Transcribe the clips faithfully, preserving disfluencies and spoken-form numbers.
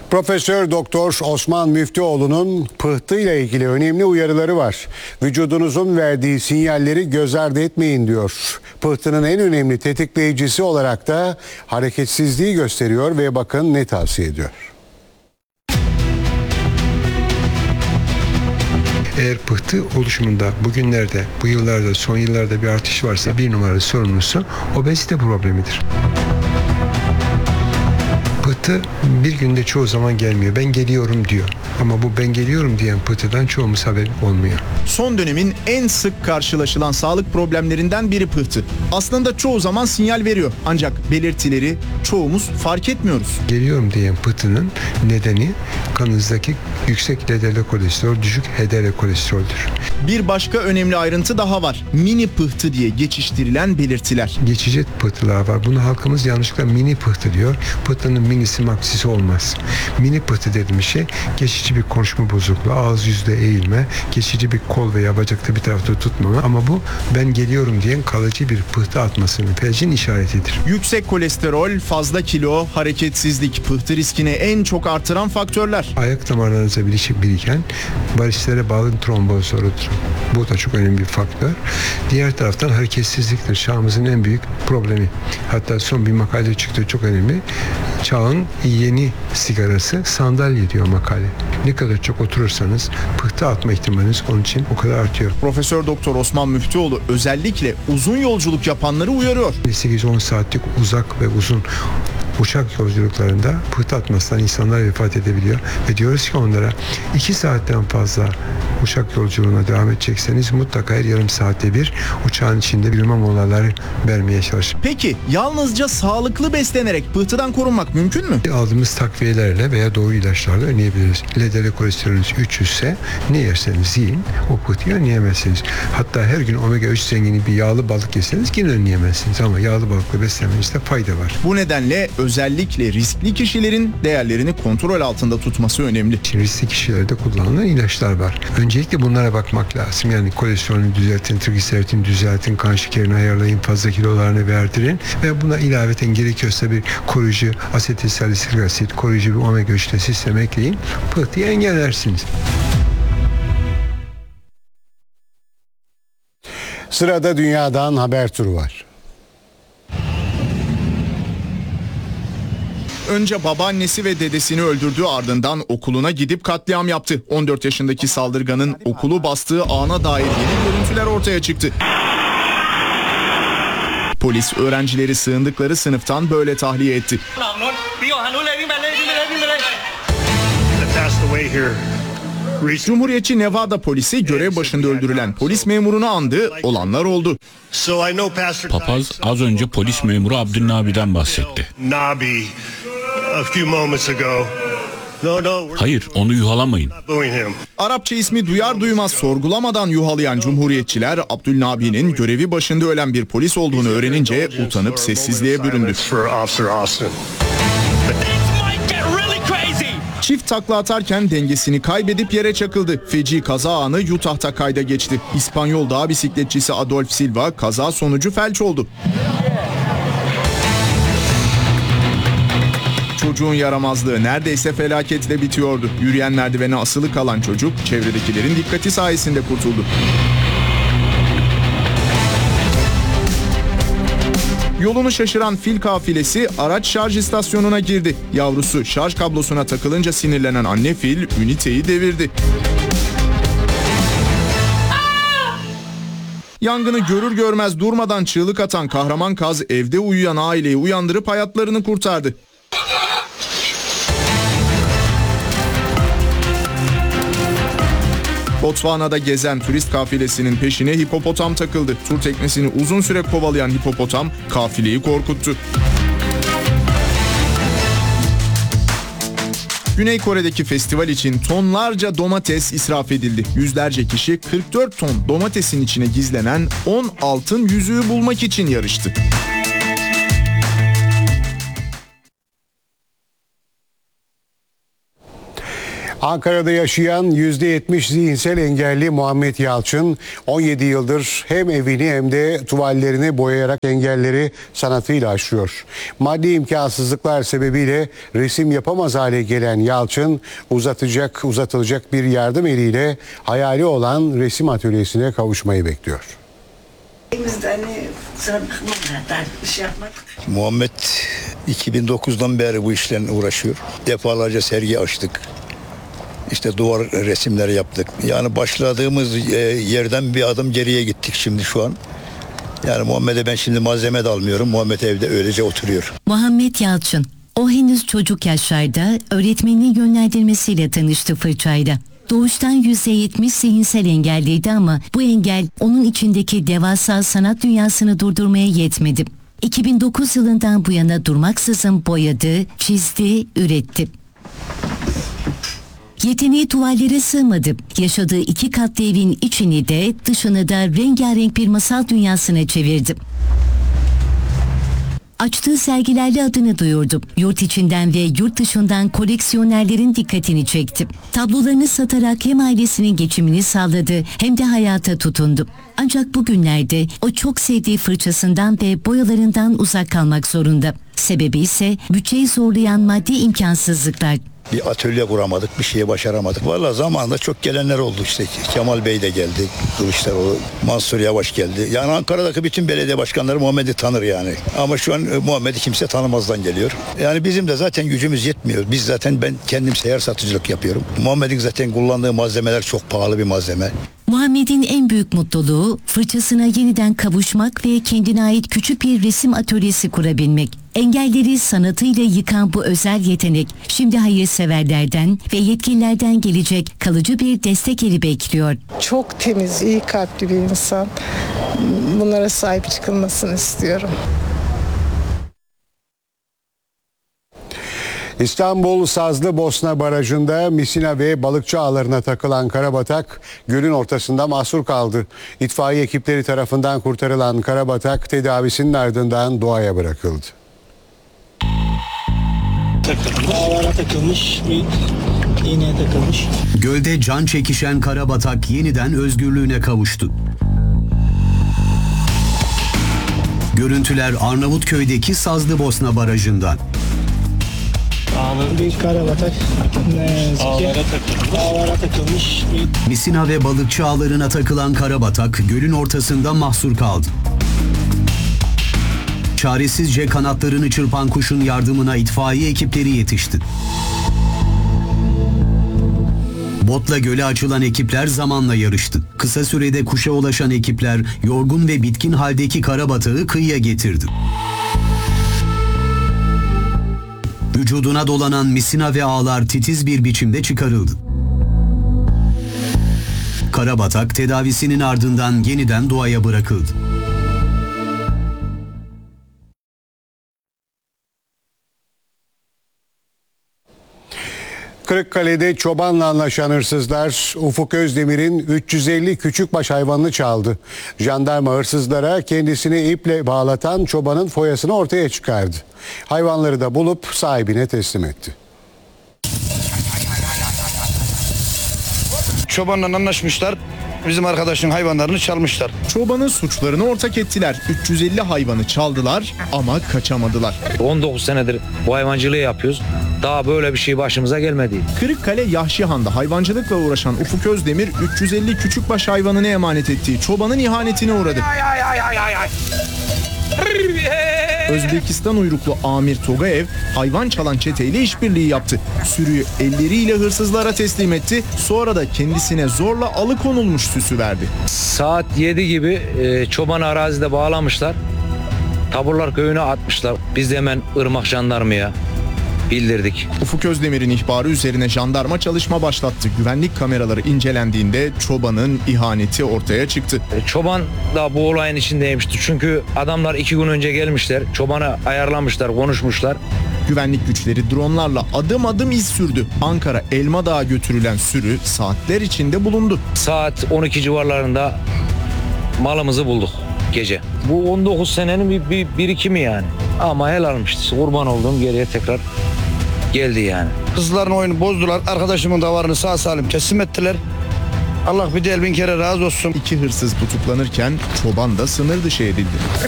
Profesör Doktor Osman Müftüoğlu'nun pıhtı ile ilgili önemli uyarıları var. Vücudunuzun verdiği sinyalleri göz ardı etmeyin diyor. Pıhtının en önemli tetikleyicisi olarak da hareketsizliği gösteriyor ve bakın ne tavsiye ediyor. Eğer pıhtı oluşumunda bugünlerde, bu yıllarda, son yıllarda bir artış varsa bir numaralı sorumlusu obezite problemidir. Pıhtı bir günde çoğu zaman gelmiyor. Ben geliyorum diyor. Ama bu ben geliyorum diyen pıhtıdan çoğumuz haber olmuyor. Son dönemin en sık karşılaşılan sağlık problemlerinden biri pıhtı. Aslında çoğu zaman sinyal veriyor. Ancak belirtileri çoğumuz fark etmiyoruz. Geliyorum diyen pıhtının nedeni kanınızdaki yüksek L D L kolesterol, düşük H D L kolesteroldür. Bir başka önemli ayrıntı daha var. Mini pıhtı diye geçiştirilen belirtiler. Geçici pıhtılar var. Bunu halkımız yanlışlıkla mini pıhtı diyor. Pıhtının minisi maksisi olmaz. Mini pıhtı dediğimiz şey geçici bir konuşma bozukluğu, ağız yüzde eğilme, geçici bir kol veya bacakta bir tarafta tutmama, ama bu ben geliyorum diyen kalıcı bir pıhtı atmasının, felcin işaretidir. Yüksek kolesterol, fazla kilo, hareketsizlik pıhtı riskini en çok artıran faktörler. Ayak damarlarınıza bilişip biriken varislere bağlı tromboz sorudur. Bu da çok önemli bir faktör. Diğer taraftan hareketsizliktir. Çağımızın en büyük problemi. Hatta son bir makale çıktı, çok önemli. Çağın yeni sigarası sandalye diyor makale. Ne kadar çok oturursanız pıhtı atma ihtimaliniz onun için o kadar artıyor. Profesör Doktor Osman Müftüoğlu özellikle uzun yolculuk yapanları uyarıyor. sekiz on saatlik uzak ve uzun uçak yolculuklarında pıhtı atmasından insanlar vefat edebiliyor. Ve diyoruz ki onlara iki saatten fazla uçak yolculuğuna devam edecekseniz mutlaka her yarım saatte bir uçağın içinde yürüme molaları vermeye çalışın. Peki yalnızca sağlıklı beslenerek pıhtıdan korunmak mümkün mü? Aldığımız takviyelerle veya doğru ilaçlarla önleyebiliriz. L D L kolesterolünüz üç yüz ise ne yerseniz yiyin o pıhtıyı önleyemezsiniz. Hatta her gün omega üç zengini bir yağlı balık yeseniz yine önleyemezsiniz, ama yağlı balıkla beslenmenizde fayda var. Bu nedenle özellikle riskli kişilerin değerlerini kontrol altında tutması önemli. Riskli kişilerde kullanılan ilaçlar var. Öncelikle bunlara bakmak lazım. Yani kolesterolünü düzeltin, trigliseritini düzeltin, kan şekerini ayarlayın, fazla kilolarını verdirin ve buna ilaveten gerekiyorsa bir koruyucu asetilsalisil asit, koruyucu bir omega üç de sisteme ekleyin. Pıhtıyı engellersiniz. Sırada dünyadan haber turu var. Önce babaannesi ve dedesini öldürdüğü, ardından okuluna gidip katliam yaptı. on dört yaşındaki saldırganın okulu bastığı ana dair yeni görüntüler ortaya çıktı. Polis öğrencileri sığındıkları sınıftan böyle tahliye etti. Cumhuriyetçi Nevada polisi görev başında öldürülen polis memurunu andı, olanlar oldu. Papaz az önce polis memuru Abdülnabi'den bahsetti. Hayır, onu yuhalamayın. Arapça ismi duyar duymaz sorgulamadan yuhalayan Cumhuriyetçiler, Abdülnabi'nin görevi başında ölen bir polis olduğunu öğrenince utanıp sessizliğe büründü. Çift takla atarken dengesini kaybedip yere çakıldı. Feci kaza anı Utah'ta kayda geçti. İspanyol dağ bisikletçisi Adolf Silva kaza sonucu felç oldu. Çocuğun yaramazlığı neredeyse felaketle bitiyordu. Yürüyen merdivene asılı kalan çocuk çevredekilerin dikkati sayesinde kurtuldu. Yolunu şaşıran fil kafilesi araç şarj istasyonuna girdi. Yavrusu şarj kablosuna takılınca sinirlenen anne fil üniteyi devirdi. Yangını görür görmez durmadan çığlık atan kahraman kaz evde uyuyan aileyi uyandırıp hayatlarını kurtardı. Botswana'da gezen turist kafilesinin peşine hipopotam takıldı. Tur teknesini uzun süre kovalayan hipopotam kafileyi korkuttu. Güney Kore'deki festival için tonlarca domates israf edildi. Yüzlerce kişi kırk dört ton domatesin içine gizlenen on altın yüzüğü bulmak için yarıştı. Ankara'da yaşayan yüzde yetmiş zihinsel engelli Muhammed Yalçın on yedi yıldır hem evini hem de tuvallerini boyayarak engelleri sanatıyla aşıyor. Maddi imkansızlıklar sebebiyle resim yapamaz hale gelen Yalçın uzatacak uzatılacak bir yardım eliyle hayali olan resim atölyesine kavuşmayı bekliyor. Elimizde hani sıra bakmadılar, daha bir şey yapmadık. Muhammed iki bin dokuzdan beri bu işlerle uğraşıyor. Defalarca sergi açtık. İşte duvar resimleri yaptık. Yani başladığımız yerden bir adım geriye gittik şimdi şu an. Yani Muhammed'e ben şimdi malzeme de almıyorum. Muhammed evde öylece oturuyor. Muhammed Yalçın, o henüz çocuk yaşlarda öğretmeninin yönlendirmesiyle tanıştı fırçayla. Doğuştan yüzde yetmiş zihinsel engelliydi ama bu engel onun içindeki devasa sanat dünyasını durdurmaya yetmedi. iki bin dokuz yılından bu yana durmaksızın boyadı, çizdi, üretti. Yeteneği tuvallere sığmadı. Yaşadığı iki katlı evin içini de dışını da rengarenk bir masal dünyasına çevirdi. Açtığı sergilerle adını duyurdu. Yurt içinden ve yurt dışından koleksiyonerlerin dikkatini çekti. Tablolarını satarak hem ailesinin geçimini sağladı hem de hayata tutundu. Ancak bugünlerde o çok sevdiği fırçasından ve boyalarından uzak kalmak zorunda. Sebebi ise bütçeyi zorlayan maddi imkansızlıklar. Bir atölye kuramadık, bir şeye başaramadık. Vallahi zamanında çok gelenler oldu işte. Kemal Bey de geldi, Kılıçdaroğlu, Mansur Yavaş geldi. Yani Ankara'daki bütün belediye başkanları Muhammed'i tanır yani. Ama şu an Muhammed'i kimse tanımazdan geliyor. Yani bizim de zaten gücümüz yetmiyor. Biz zaten ben kendim seyyar satıcılık yapıyorum. Muhammed'in zaten kullandığı malzemeler çok pahalı bir malzeme. Muhammed'in en büyük mutluluğu fırçasına yeniden kavuşmak ve kendine ait küçük bir resim atölyesi kurabilmek. Engelleri sanatıyla yıkan bu özel yetenek şimdi hayırseverlerden ve yetkililerden gelecek kalıcı bir destek eli bekliyor. Çok temiz, iyi kalpli bir insan. Bunlara sahip çıkılmasını istiyorum. İstanbul Sazlıbosna Barajı'nda misina ve balıkçı ağlarına takılan karabatak gölün ortasında mahsur kaldı. İtfaiye ekipleri tarafından kurtarılan karabatak tedavisinin ardından doğaya bırakıldı. Ağlara takılmış, bir iğneye takılmış. Gölde can çekişen karabatak yeniden özgürlüğüne kavuştu. Görüntüler Arnavutköy'deki Sazlıbosna Barajı'ndan. Bir karabatak ne yazık ki ağlara takılmış. Ağlara takılmış. Bir... Misina ve balıkçı ağlarına takılan karabatak gölün ortasında mahsur kaldı. Çaresizce kanatlarını çırpan kuşun yardımına itfaiye ekipleri yetişti. Botla göle açılan ekipler zamanla yarıştı. Kısa sürede kuşa ulaşan ekipler yorgun ve bitkin haldeki karabatağı kıyıya getirdi. Vücuduna dolanan misina ve ağlar titiz bir biçimde çıkarıldı. Karabatak tedavisinin ardından yeniden doğaya bırakıldı. Kırıkkale'de çobanla anlaşan hırsızlar Ufuk Özdemir'in üç yüz elli küçükbaş hayvanını çaldı. Jandarma hırsızlara kendisini iple bağlatan çobanın foyasını ortaya çıkardı. Hayvanları da bulup sahibine teslim etti. Çobanla anlaşmışlar. Bizim arkadaşın hayvanlarını çalmışlar. Çobanın suçlarını ortak ettiler. üç yüz elli hayvanı çaldılar ama kaçamadılar. on dokuz senedir bu hayvancılığı yapıyoruz. Daha böyle bir şey başımıza gelmedi. Kırıkkale Yahşihan'da hayvancılıkla uğraşan Ufuk Özdemir üç yüz elli küçükbaş hayvanını emanet ettiği çobanın ihanetine uğradı. Özbekistan uyruklu Amir Togayev hayvan çalan çeteyle işbirliği yaptı. Sürüyü elleriyle hırsızlara teslim etti. Sonra da kendisine zorla alıkonulmuş süsü verdi. Saat yedi gibi e, çobanı arazide bağlamışlar. Taburlar köyüne atmışlar. Biz de hemen Irmak Jandarmaya bildirdik. Ufuk Özdemir'in ihbarı üzerine jandarma çalışma başlattı. Güvenlik kameraları incelendiğinde çobanın ihaneti ortaya çıktı. Çoban da bu olayın içindeymişti. Çünkü adamlar iki gün önce gelmişler. Çobanı ayarlamışlar, konuşmuşlar. Güvenlik güçleri dronlarla adım adım iz sürdü. Ankara Elmadağ'a götürülen sürü saatler içinde bulundu. Saat on iki civarlarında malımızı bulduk gece. Bu on dokuz senenin bir, bir birikimi yani. Ama helal almıştı. Kurban olduğum geriye tekrar geldi yani. Kızların oyunu bozdular. Arkadaşımın davarını sağ salim teslim ettiler. Allah bir de bin kere razı olsun. İki hırsız tutuklanırken çoban da sınır dışı edildi.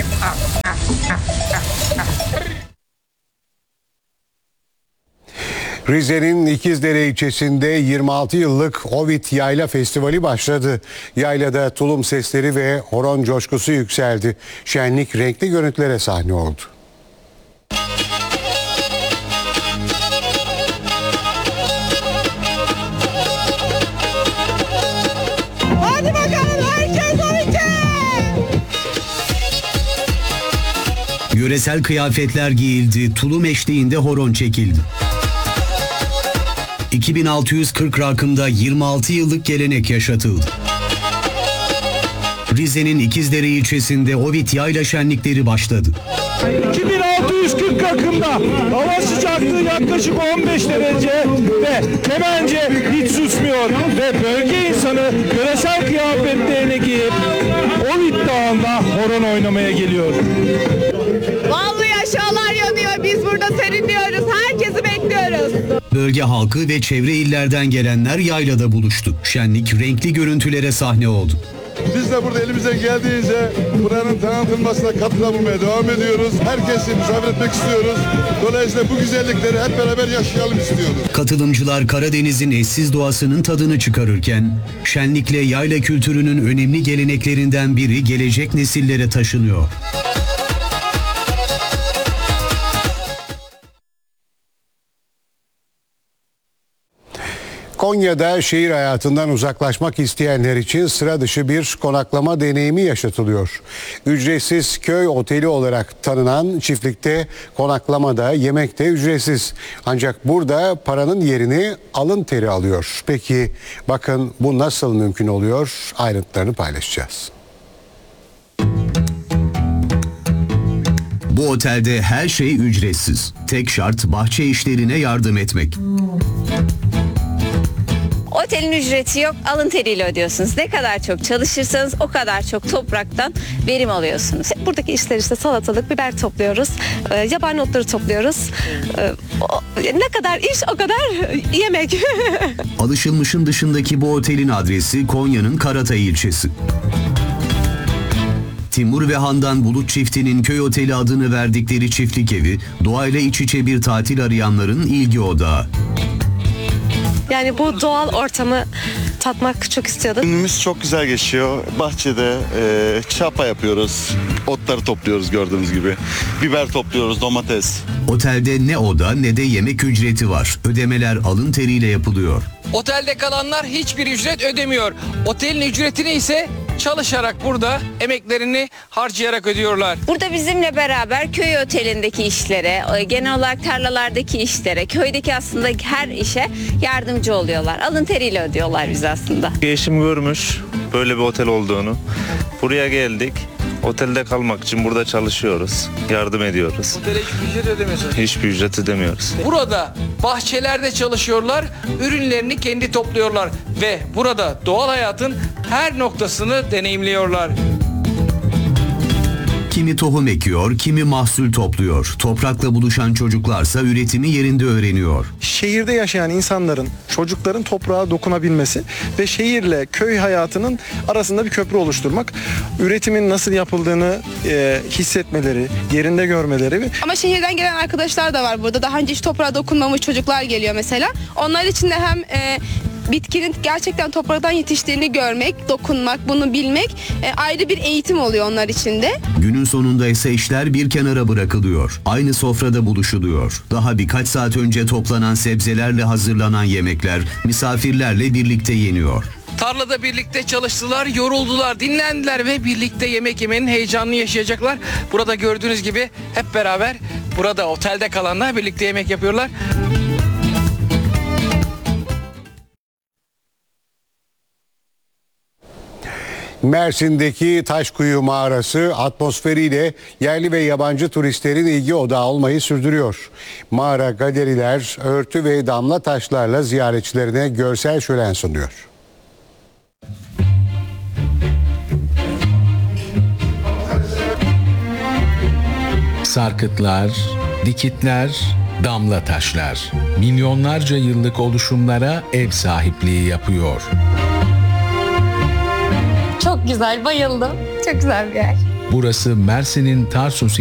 Rize'nin İkizdere ilçesinde yirmi altı yıllık Ovid Yayla Festivali başladı. Yaylada tulum sesleri ve horon coşkusu yükseldi. Şenlik renkli görüntülere sahne oldu. Hadi bakalım herkes Ovid'e! Yöresel kıyafetler giyildi, tulum eşliğinde horon çekildi. iki bin altı yüz kırk rakımda yirmi altı yıllık gelenek yaşatıldı. Rize'nin İkizdere ilçesinde Ovid Yayla şenlikleri başladı. iki bin altı yüz kırk rakımda hava sıcaklığı yaklaşık on beş derece ve kemence hiç susmuyor ve bölge insanı yöresel kıyafetlerini giyip Ovid Dağı'nda horon oynamaya geliyor. Vallahi aşağılar yanıyor. Biz burada serinliyoruz. Herkesi bekliyoruz. Bölge halkı ve çevre illerden gelenler yaylada buluştu. Şenlik renkli görüntülere sahne oldu. Biz de burada elimizden geldiğince buranın tanıtılmasına katkıda bulmaya devam ediyoruz. Herkesi misafir etmek istiyoruz. Dolayısıyla bu güzellikleri hep beraber yaşayalım istiyoruz. Katılımcılar Karadeniz'in eşsiz doğasının tadını çıkarırken şenlikle yayla kültürünün önemli geleneklerinden biri gelecek nesillere taşınıyor. Konya'da şehir hayatından uzaklaşmak isteyenler için sıra dışı bir konaklama deneyimi yaşatılıyor. Ücretsiz köy oteli olarak tanınan çiftlikte konaklamada yemek de ücretsiz. Ancak burada paranın yerini alın teri alıyor. Peki bakın bu nasıl mümkün oluyor? Ayrıntılarını paylaşacağız. Bu otelde her şey ücretsiz. Tek şart bahçe işlerine yardım etmek. Otelin ücreti yok, alın teriyle ödüyorsunuz. Ne kadar çok çalışırsanız o kadar çok topraktan verim alıyorsunuz. Buradaki işler işte salatalık, biber topluyoruz, e, yabani otları topluyoruz. E, o, ne kadar iş o kadar yemek. Alışılmışın dışındaki bu otelin adresi Konya'nın Karatay ilçesi. Timur ve Handan Bulut çiftinin köy oteli adını verdikleri çiftlik evi, doğayla iç içe bir tatil arayanların ilgi odağı. Yani bu doğal ortamı tatmak çok istiyordum. Günümüz çok güzel geçiyor. Bahçede e, çapa yapıyoruz. Otları topluyoruz gördüğünüz gibi. Biber topluyoruz, domates. Otelde ne oda ne de yemek ücreti var. Ödemeler alın teriyle yapılıyor. Otelde kalanlar hiçbir ücret ödemiyor. Otelin ücretini ise çalışarak burada emeklerini harcayarak ödüyorlar. Burada bizimle beraber köy otelindeki işlere, genel olarak tarlalardaki işlere, köydeki aslında her işe yardımcı oluyorlar. Alın teriyle ödüyorlar biz aslında. Eşim görmüş böyle bir otel olduğunu. Buraya geldik. Otelde kalmak için burada çalışıyoruz. Yardım ediyoruz. Otele hiçbir ücret ödemiyorsunuz. Hiçbir ücret ödemiyoruz. Burada bahçelerde çalışıyorlar, ürünlerini kendi topluyorlar ve burada doğal hayatın her noktasını deneyimliyorlar. Kimi tohum ekiyor, kimi mahsul topluyor. Toprakla buluşan çocuklarsa üretimi yerinde öğreniyor. Şehirde yaşayan insanların, çocukların toprağa dokunabilmesi ve şehirle köy hayatının arasında bir köprü oluşturmak, üretimin nasıl yapıldığını e, hissetmeleri, yerinde görmeleri. Ama şehirden gelen arkadaşlar da var burada. Daha önce hiç toprağa dokunmamış çocuklar geliyor mesela. Onlar için de hem e, bitkinin gerçekten topraktan yetiştiğini görmek, dokunmak, bunu bilmek e, ayrı bir eğitim oluyor onlar için de. Günün sonunda ise işler bir kenara bırakılıyor. Aynı sofrada buluşuluyor. Daha birkaç saat önce toplanan sebzelerle hazırlanan yemekler misafirlerle birlikte yeniyor. Tarlada birlikte çalıştılar, yoruldular, dinlendiler ve birlikte yemek yemenin heyecanını yaşayacaklar. Burada gördüğünüz gibi hep beraber burada otelde kalanlar birlikte yemek yapıyorlar. Mersin'deki Taşkuyu Mağarası atmosferiyle yerli ve yabancı turistlerin ilgi odağı olmayı sürdürüyor. Mağara galeriler, örtü ve damla taşlarla ziyaretçilerine görsel şölen sunuyor. Sarkıtlar, dikitler, Damla Taşlar milyonlarca yıllık oluşumlara ev sahipliği yapıyor. Çok güzel, bayıldım. Çok güzel bir yer. Burası Mersin'in Tarsus